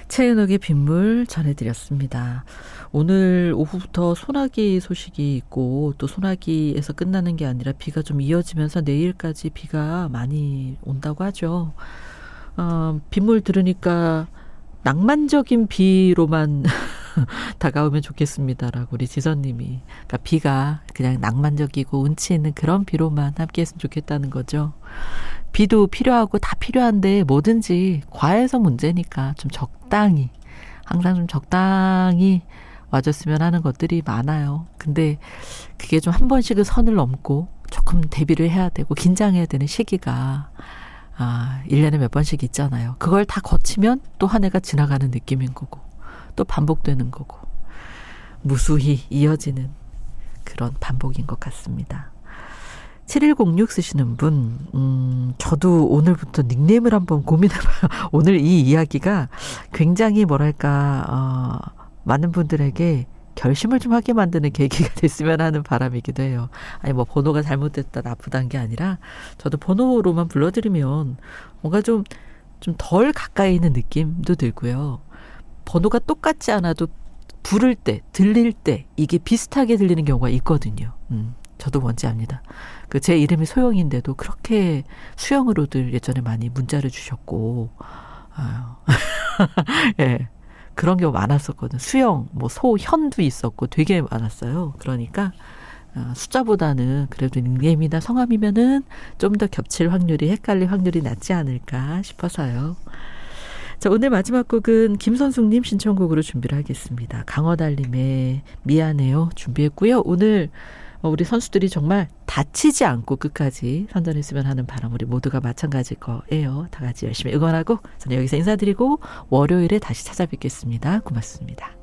최은옥의 빗물 전해드렸습니다. 오늘 오후부터 소나기 소식이 있고 또 소나기에서 끝나는 게 아니라 비가 좀 이어지면서 내일까지 비가 많이 온다고 하죠. 빗물 들으니까 낭만적인 비로만 다가오면 좋겠습니다라고 우리 지선님이. 그러니까 비가 그냥 낭만적이고 운치 있는 그런 비로만 함께했으면 좋겠다는 거죠. 비도 필요하고 다 필요한데 뭐든지 과해서 문제니까 좀 적당히, 항상 좀 적당히 와줬으면 하는 것들이 많아요. 근데 그게 좀 한 번씩은 선을 넘고 조금 대비를 해야 되고 긴장해야 되는 시기가 1년에 몇 번씩 있잖아요. 그걸 다 거치면 또 한 해가 지나가는 느낌인 거고 또 반복되는 거고 무수히 이어지는 그런 반복인 것 같습니다. 7106 쓰시는 분, 저도 오늘부터 닉네임을 한번 고민해봐요. 오늘 이 이야기가 굉장히 뭐랄까, 많은 분들에게 결심을 좀 하게 만드는 계기가 됐으면 하는 바람이기도 해요. 아니, 뭐, 번호가 잘못됐다, 나쁘다는 게 아니라, 저도 번호로만 불러드리면 뭔가 좀 덜 가까이 있는 느낌도 들고요. 번호가 똑같지 않아도 부를 때, 들릴 때, 이게 비슷하게 들리는 경우가 있거든요. 저도 뭔지 압니다. 제 이름이 소영인데도 그렇게 수영으로들 예전에 많이 문자를 주셨고, 예. 그런 경우 많았었거든. 수영, 뭐 소현도 있었고 되게 많았어요. 그러니까 숫자보다는 그래도 닉네임이나 성함이면은 좀 더 겹칠 확률이, 헷갈릴 확률이 낮지 않을까 싶어서요. 자, 오늘 마지막 곡은 김선숙님 신청곡으로 준비를 하겠습니다. 강허달님의 미안해요 준비했고요. 오늘 우리 선수들이 정말 다치지 않고 끝까지 선전했으면 하는 바람 우리 모두가 마찬가지일 거예요. 다 같이 열심히 응원하고 저는 여기서 인사드리고 월요일에 다시 찾아뵙겠습니다. 고맙습니다.